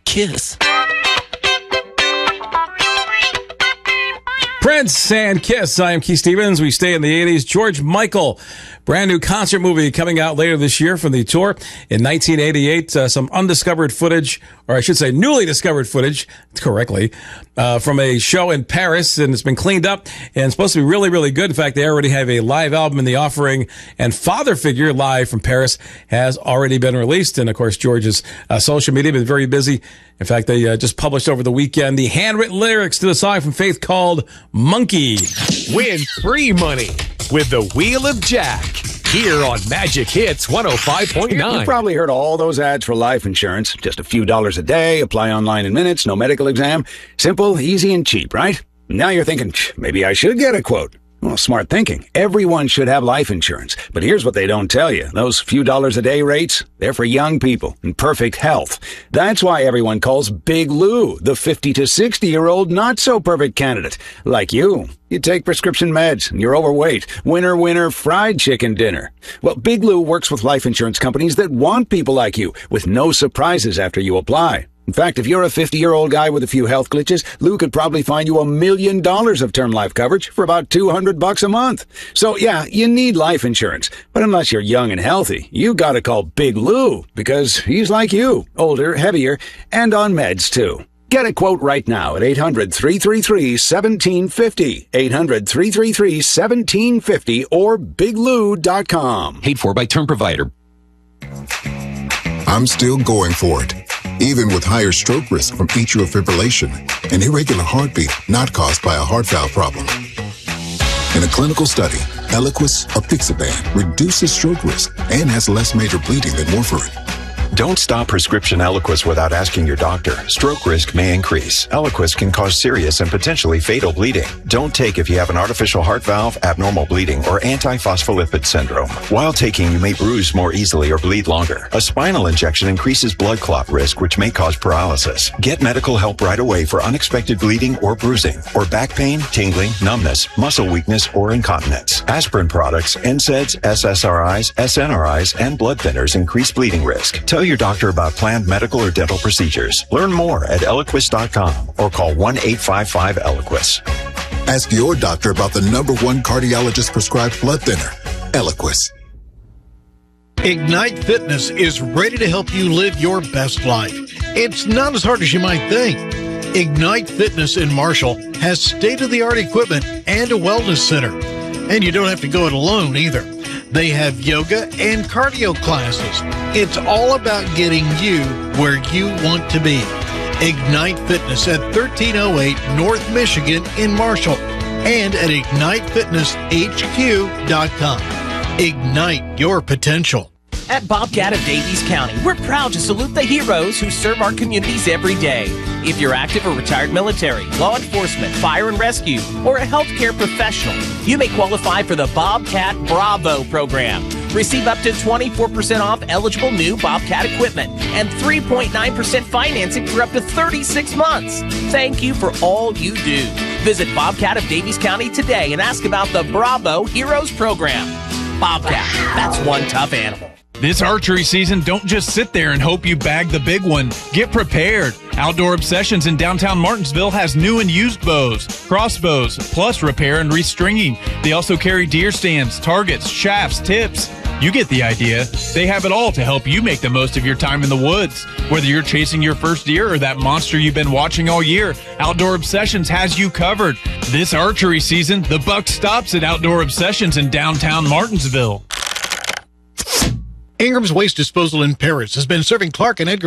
Kiss. Prince and Kiss. I am Keith Stevens. We stay in the 80s. George Michael, brand new concert movie coming out later this year from the tour. In 1988, some undiscovered footage, or I should say newly discovered footage, correctly, from a show in Paris, and it's been cleaned up and it's supposed to be really, really good. In fact, they already have a live album in the offering, and Father Figure, live from Paris, has already been released. And of course, George's social media been very busy. In fact, they just published over the weekend the handwritten lyrics to the song from Faith called Monkey. Win free money with the Wheel of Jack here on Magic Hits 105.9. You've probably heard all those ads for life insurance. Just a few dollars a day, apply online in minutes, no medical exam. Simple, easy, and cheap, right? Now you're thinking, maybe I should get a quote. Well, smart thinking. Everyone should have life insurance. But here's what they don't tell you. Those few dollars a day rates, they're for young people in perfect health. That's why everyone calls Big Lou the 50 to 60-year-old not-so-perfect candidate. Like you. You take prescription meds, and you're overweight. Winner, fried chicken dinner. Well, Big Lou works with life insurance companies that want people like you, with no surprises after you apply. In fact, if you're a 50-year-old guy with a few health glitches, Lou could probably find you $1 million of term life coverage for about $200 a month. So, yeah, you need life insurance. But unless you're young and healthy, you gotta call Big Lou, because he's like you, older, heavier, and on meds, too. Get a quote right now at 800-333-1750, 800-333-1750, or biglou.com. Paid for by Term Provider. I'm still going for it, even with higher stroke risk from atrial fibrillation, an irregular heartbeat not caused by a heart valve problem. In a clinical study, Eliquis apixaban reduces stroke risk and has less major bleeding than warfarin. Don't stop prescription Eliquis without asking your doctor. Stroke risk may increase. Eliquis can cause serious and potentially fatal bleeding. Don't take if you have an artificial heart valve, abnormal bleeding, or antiphospholipid syndrome. While taking, you may bruise more easily or bleed longer. A spinal injection increases blood clot risk, which may cause paralysis. Get medical help right away for unexpected bleeding or bruising, or back pain, tingling, numbness, muscle weakness, or incontinence. Aspirin products, NSAIDs, SSRIs, SNRIs, and blood thinners increase bleeding risk. Tell your doctor about planned medical or dental procedures. Learn more at Eliquis.com or call 1-855-ELIQUIS. Ask your doctor about the #1 cardiologist prescribed blood thinner, Eliquis. Ignite Fitness is ready to help you live your best life. It's not as hard as you might think. Ignite Fitness in Marshall has state-of-the-art equipment and a wellness center. And you don't have to go it alone either. They have yoga and cardio classes. It's all about getting you where you want to be. Ignite Fitness at 1308 North Michigan in Marshall and at IgniteFitnessHQ.com. Ignite your potential. At Bobcat of Davies County, we're proud to salute the heroes who serve our communities every day. If you're active or retired military, law enforcement, fire and rescue, or a healthcare professional, you may qualify for the Bobcat Bravo program. Receive up to 24% off eligible new Bobcat equipment and 3.9% financing for up to 36 months. Thank you for all you do. Visit Bobcat of Davies County today and ask about the Bravo Heroes program. Bobcat, that's one tough animal. This archery season, don't just sit there and hope you bag the big one. Get prepared. Outdoor Obsessions in downtown Martinsville has new and used bows, crossbows, plus repair and restringing. They also carry deer stands, targets, shafts, tips. You get the idea. They have it all to help you make the most of your time in the woods. Whether you're chasing your first deer or that monster you've been watching all year, Outdoor Obsessions has you covered. This archery season, the buck stops at Outdoor Obsessions in downtown Martinsville. Ingram's Waste Disposal in Paris has been serving Clark and Edgar